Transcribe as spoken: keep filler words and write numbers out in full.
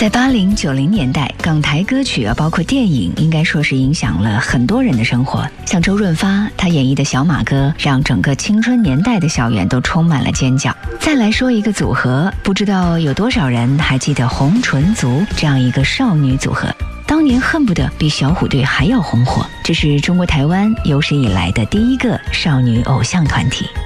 在八零九零年代，港台歌曲啊，包括电影，应该说是影响了很多人的生活。像周润发，他演绎的小马哥，让整个青春年代的校园都充满了尖叫。再来说一个组合，不知道有多少人还记得红唇族这样一个少女组合，当年恨不得比小虎队还要红火。这是中国台湾有史以来的第一个少女偶像团体。